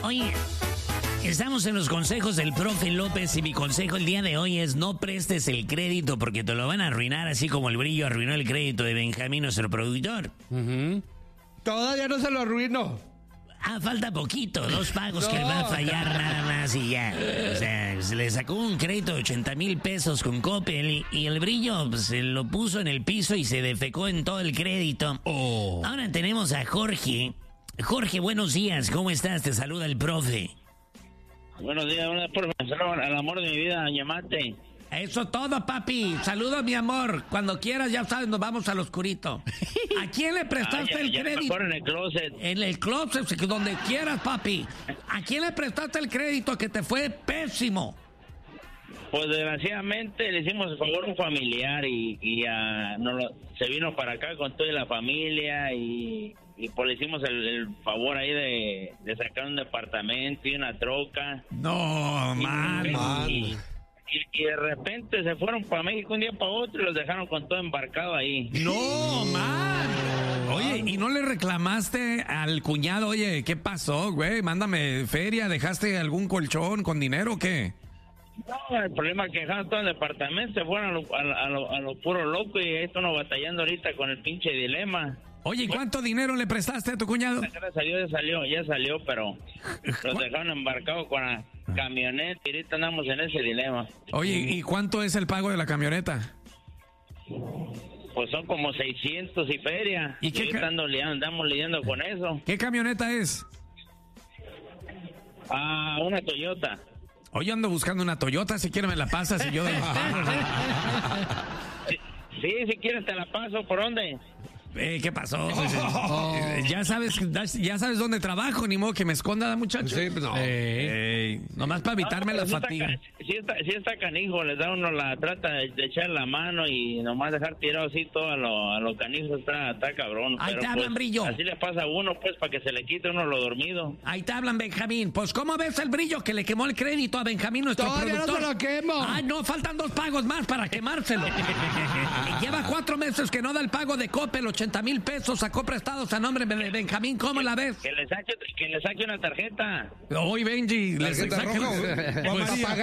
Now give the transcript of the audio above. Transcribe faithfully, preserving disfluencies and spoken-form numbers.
Oye, estamos en los consejos del profe López y mi consejo el día de hoy es no prestes el crédito porque te lo van a arruinar así como el brillo arruinó el crédito de Benjamín, nuestro productor. Uh-huh. Todavía no se lo arruinó. Ah, falta poquito, dos pagos No. que va a fallar nada más y ya. O sea, se le sacó un crédito de ochenta mil pesos con Coppel y, y el brillo pues, se lo puso en el piso y se defecó en todo el crédito. Oh. Ahora tenemos a Jorge. Jorge, buenos días, ¿cómo estás? Te saluda el profe. Buenos días, buenas por al amor de mi vida, llamate. Eso es todo, papi. Saludos, mi amor. Cuando quieras, ya sabes, nos vamos al oscurito. ¿A quién le prestaste Ah, ya- el ya crédito? mejor en el closet. En el closet, donde quieras, papi. ¿A quién le prestaste el crédito que te fue pésimo? Pues desgraciadamente le hicimos el favor a un familiar y, y ah, no lo- se vino para acá con toda la familia y, y pues le hicimos el, el favor ahí de, de sacar un departamento y una troca. No, man. man. Y, y- y de repente se fueron para México un día para otro y los dejaron con todo embarcado ahí. No, man. Oye, ¿y no le reclamaste al cuñado? Oye, ¿qué pasó, güey? Mándame feria. ¿Dejaste algún colchón con dinero o qué? No, el problema es que dejaron todo el departamento, se fueron a lo, a, lo- a lo, a lo puro loco y ahí estamos batallando ahorita con el pinche dilema. Oye, ¿y cuánto dinero le prestaste a tu cuñado? Ya salió, ya salió, ya salió, pero los dejaron embarcados con la camioneta y ahorita andamos en ese dilema. Oye, ¿y cuánto es el pago de la camioneta? Pues son como seiscientos y feria. ¿Y ¿Y qué qué ca- andando lidiando, andamos lidiando con eso? ¿Qué camioneta es? Ah, una Toyota. Hoy ando buscando una Toyota, si quieres me la pasas y yo... Sí, sí, si quieres te la paso, ¿por dónde? Eh, ¿Qué pasó? Eh, ya sabes, ya sabes dónde trabajo, ni modo que me esconda, muchacho. Sí, no. Eh, nomás para evitarme No, la pero sí está fatiga. ca- Sí está, sí está canijo, les da uno la trata de, de echar la mano y nomás dejar tirado así todo a lo, a los canijos, está, está cabrón. Ahí pero, te hablan, pues, Brillo. Así le pasa a uno, pues, para que se le quite uno lo dormido. Ahí te hablan, Benjamín. Pues, ¿cómo ves el brillo que le quemó el crédito a Benjamín, nuestro Todavía no productor? se lo quemo. Ay, no, faltan dos pagos más para quemárselo. Lleva cuatro meses que no da el pago de Coppel, ochenta mil pesos, sacó prestados a nombre de Benjamín. ¿Cómo la ves? Que le saque, que le saque una tarjeta. Hoy, Benji, les Tarjeta saca- roja o- o Pues, amarilla.